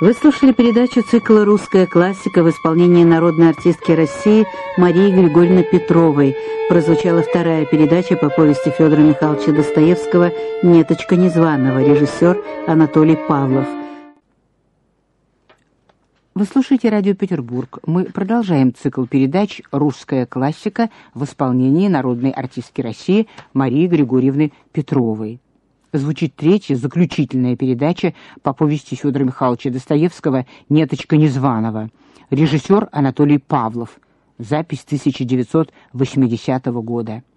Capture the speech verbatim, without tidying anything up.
Вы слушали передачу цикла «Русская классика» в исполнении народной артистки России Марии Григорьевны Петровой. Прозвучала вторая передача по повести Федора Михайловича Достоевского «Неточка незваного», режиссер Анатолий Павлов. Вы слушаете радио «Петербург». Мы продолжаем цикл передач «Русская классика» в исполнении народной артистки России Марии Григорьевны Петровой. Звучит третья, заключительная передача по повести Федора Михайловича Достоевского «Неточка незваного». Режиссер Анатолий Павлов. Запись тысяча девятьсот восьмидесятого года.